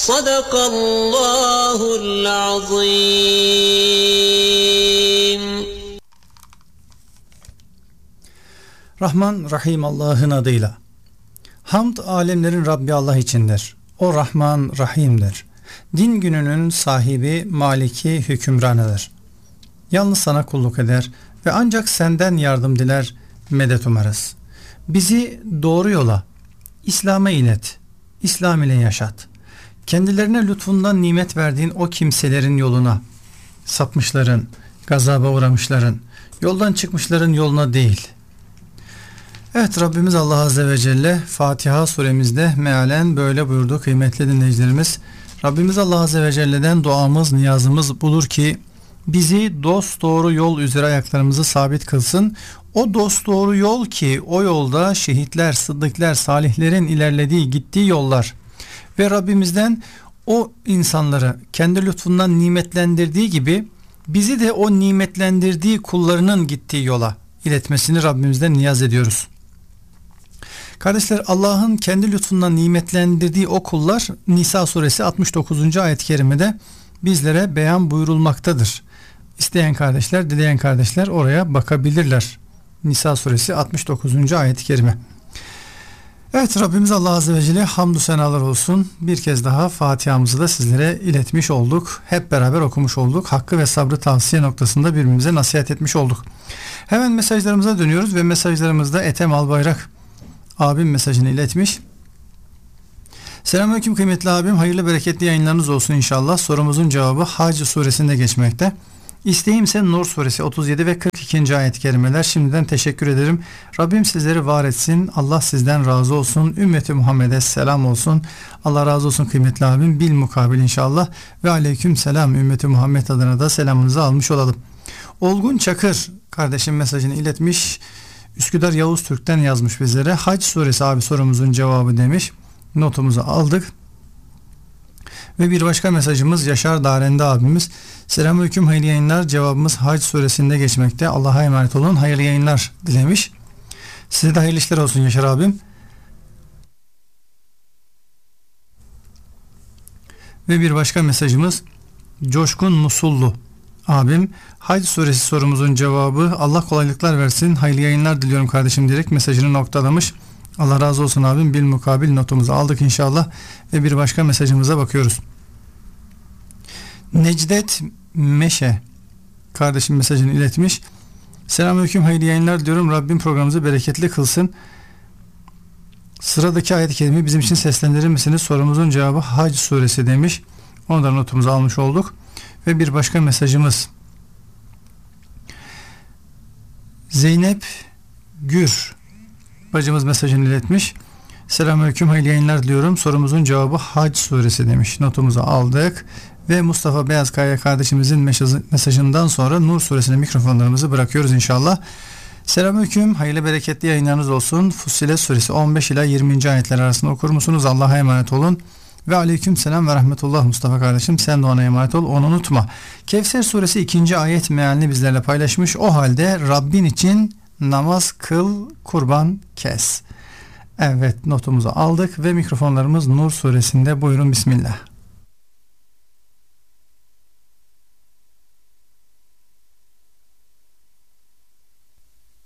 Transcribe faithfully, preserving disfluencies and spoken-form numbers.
Sadakallahul azim. Rahman Rahim Allah'ın adıyla. Hamd alemlerin Rabbi Allah içindir. O Rahman Rahim'dir. Din gününün sahibi, maliki, hükümranıdır. Yalnız sana kulluk eder ve ancak senden yardım diler, medet umarız. Bizi doğru yola, İslam'a ilet, İslam ile yaşat. Kendilerine lütfundan nimet verdiğin o kimselerin yoluna, sapmışların, gazaba uğramışların, yoldan çıkmışların yoluna değil. Evet, Rabbimiz Allah Azze ve Celle Fatiha suremizde mealen böyle buyurdu kıymetli dinleyicilerimiz. Rabbimiz Allah Azze ve Celle'den duamız, niyazımız budur ki bizi dost doğru yol üzere ayaklarımızı sabit kılsın. O dost doğru yol ki o yolda şehitler, sıddıklar, salihlerin ilerlediği, gittiği yollar ve Rabbimizden o insanları kendi lütfundan nimetlendirdiği gibi bizi de o nimetlendirdiği kullarının gittiği yola iletmesini Rabbimizden niyaz ediyoruz. Kardeşler, Allah'ın kendi lütfundan nimetlendirdiği o kullar Nisa suresi altmış dokuzuncu ayet-i kerimede bizlere beyan buyurulmaktadır. İsteyen kardeşler, dileyen kardeşler oraya bakabilirler. Nisa suresi altmış dokuzuncu ayet-i kerime. Evet, Rabbimiz Allah Azze ve Celle hamdü senalar olsun. Bir kez daha Fatiha'mızı da sizlere iletmiş olduk. Hep beraber okumuş olduk. Hakkı ve sabrı tavsiye noktasında birbirimize nasihat etmiş olduk. Hemen mesajlarımıza dönüyoruz ve mesajlarımızda Ethem Albayrak abim mesajını iletmiş. Selamünaleyküm kıymetli abim. Hayırlı bereketli yayınlarınız olsun inşallah. Sorumuzun cevabı Hac suresinde geçmekte. İsteğim ise Nur suresi otuz yedi ve kırk ikinci ayet-i kerimeler. Şimdiden teşekkür ederim. Rabbim sizleri var etsin. Allah sizden razı olsun. Ümmeti Muhammed'e selam olsun. Allah razı olsun kıymetli abim. Bil mukabil inşallah. Ve aleyküm selam. Ümmeti Muhammed adına da selamınızı almış olalım. Olgun Çakır kardeşim mesajını iletmiş. Üsküdar Yavuz Türk'ten yazmış bizlere. Hac suresi abi sorumuzun cevabı demiş. Notumuzu aldık. Ve bir başka mesajımız Yaşar Darende abimiz. Selamünaleyküm, hayırlı yayınlar. Cevabımız Hac suresinde geçmekte. Allah'a emanet olun. Hayırlı yayınlar dilemiş. Size de hayırlı işler olsun Yaşar abim. Ve bir başka mesajımız Coşkun Musullu abim. Hac suresi sorumuzun cevabı Allah kolaylıklar versin. Hayırlı yayınlar diliyorum kardeşim diyerek mesajını noktalamış. Allah razı olsun abim. Bil mukabil notumuzu aldık inşallah. Ve bir başka mesajımıza bakıyoruz. Necdet Meşe kardeşim mesajını iletmiş. Selamünaleyküm, hayırlı yayınlar diyorum. Rabbim programımızı bereketli kılsın. Sıradaki ayet-i kerimeyi bizim için seslendirir misiniz? Sorumuzun cevabı Hac suresi demiş. Onu da notumuzu almış olduk. Ve bir başka mesajımız Zeynep Gür bacımız mesajını iletmiş. Selamünaleyküm, hayırlı yayınlar diliyorum. Sorumuzun cevabı Hac suresi demiş. Notumuzu aldık. Ve Mustafa Beyazkaya kardeşimizin mesajından sonra Nur suresine mikrofonlarımızı bırakıyoruz inşallah. Selamünaleyküm, hayırlı bereketli yayınlarınız olsun. Fussilet suresi on beş ila yirminci ayetler arasında okur musunuz? Allah'a emanet olun. Ve aleyküm selam ve rahmetullah Mustafa kardeşim. Sen de ona emanet ol, onu unutma. Kevser suresi ikinci ayet mealini bizlerle paylaşmış. O halde Rabbin için namaz kıl, kurban kes. Evet, notumuzu aldık ve mikrofonlarımız Nur suresinde. Buyurun bismillah.